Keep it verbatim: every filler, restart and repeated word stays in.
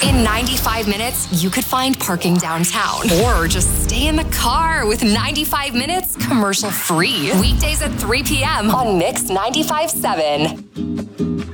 In ninety-five minutes, you could find parking downtown or just stay in the car with ninety-five minutes commercial free. Weekdays at three p.m. on Mix ninety-five point seven.